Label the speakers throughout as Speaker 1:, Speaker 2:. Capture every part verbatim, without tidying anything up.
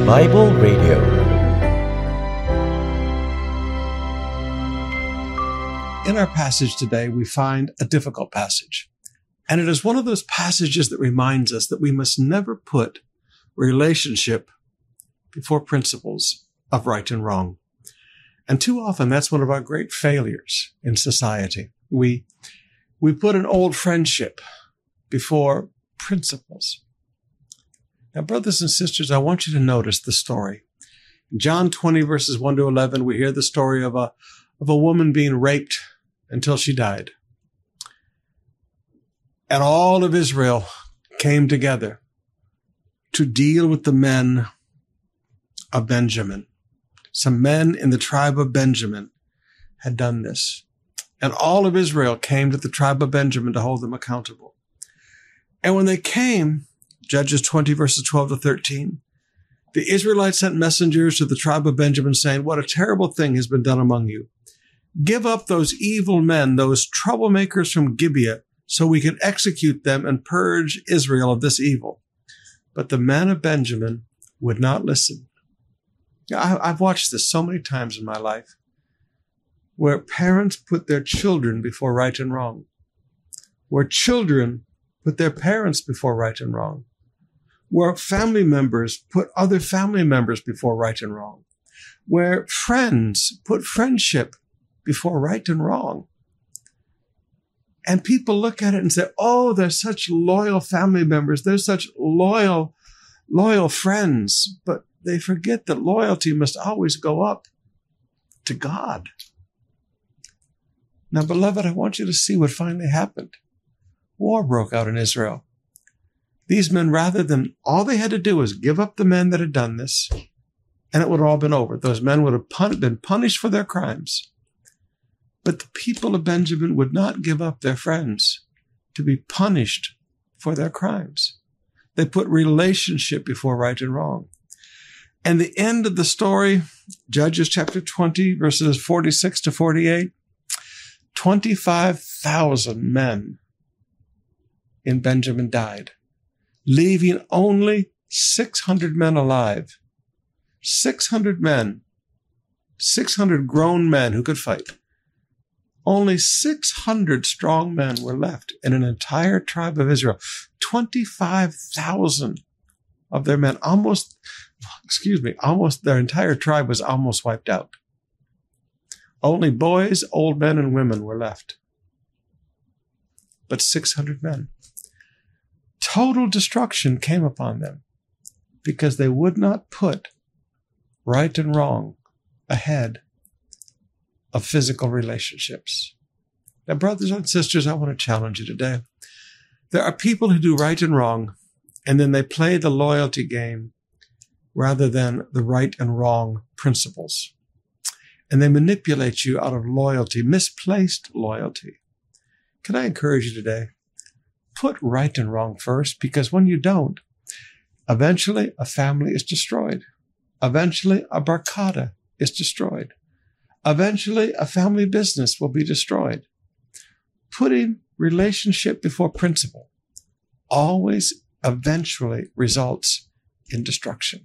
Speaker 1: Bible Radio.
Speaker 2: In our passage today, we find a difficult passage. And it is one of those passages that reminds us that we must never put relationship before principles of right and wrong. And too often, that's one of our great failures in society. We, we put an old friendship before principles. Now, brothers and sisters, I want you to notice the story. In John twenty, verses one to eleven, we hear the story of a, of a woman being raped until she died. And all of Israel came together to deal with the men of Benjamin. Some men in the tribe of Benjamin had done this. And all of Israel came to the tribe of Benjamin to hold them accountable. And when they came, Judges twenty, verses twelve to thirteen, the Israelites sent messengers to the tribe of Benjamin saying, "What a terrible thing has been done among you. Give up those evil men, those troublemakers from Gibeah, so we can execute them and purge Israel of this evil." But the men of Benjamin would not listen. I've watched this so many times in my life, where parents put their children before right and wrong, where children put their parents before right and wrong, where family members put other family members before right and wrong, where friends put friendship before right and wrong. And people look at it and say, "Oh, they're such loyal family members. They're such loyal, loyal friends." But they forget that loyalty must always go up to God. Now, beloved, I want you to see what finally happened. War broke out in Israel. These men, rather than, all they had to do was give up the men that had done this, and it would have all been over. Those men would have pun- been punished for their crimes. But the people of Benjamin would not give up their friends to be punished for their crimes. They put relationship before right and wrong. And the end of the story, Judges chapter twenty, verses forty-six to forty-eight, twenty-five thousand men in Benjamin died, leaving only six hundred men alive. six hundred men, six hundred grown men who could fight. Only six hundred strong men were left in an entire tribe of Israel. twenty-five thousand of their men, almost, excuse me, almost their entire tribe was almost wiped out. Only boys, old men, and women were left. But six hundred men. Total destruction came upon them because they would not put right and wrong ahead of physical relationships. Now, brothers and sisters, I want to challenge you today. There are people who do right and wrong, and then they play the loyalty game rather than the right and wrong principles. And they manipulate you out of loyalty, misplaced loyalty. Can I encourage you today? Put right and wrong first, because when you don't, eventually a family is destroyed. Eventually a barkada is destroyed. Eventually a family business will be destroyed. Putting relationship before principle always eventually results in destruction.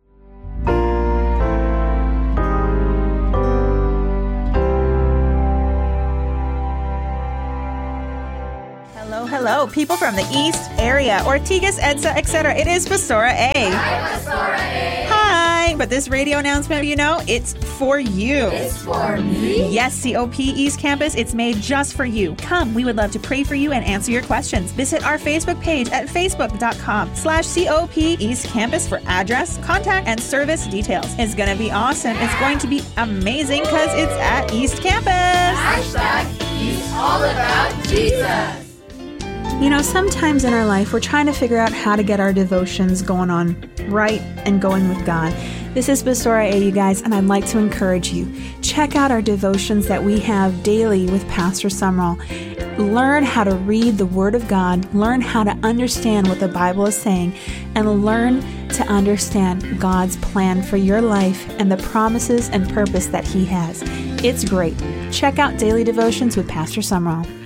Speaker 3: Hello, hello, people from the East area, Ortigas, Edsa, et cetera. It is Pastora A.
Speaker 4: Hi, Pastora A.
Speaker 3: Hi, but this radio announcement, you know, it's for you.
Speaker 4: It's for me?
Speaker 3: Yes, C O P East Campus, it's made just for you. Come, we would love to pray for you and answer your questions. Visit our Facebook page at facebook.com slash COP East Campus for address, contact, and service details. It's going to be awesome. It's going to be amazing because it's at East Campus.
Speaker 4: Hashtag He's all about Jesus.
Speaker 5: You know, sometimes in our life, we're trying to figure out how to get our devotions going on right and going with God. This is Pastora A, you guys, and I'd like to encourage you. Check out our devotions that we have daily with Pastor Sumrall. Learn how to read the Word of God, learn how to understand what the Bible is saying, and learn to understand God's plan for your life and the promises and purpose that He has. It's great. Check out Daily Devotions with Pastor Sumrall.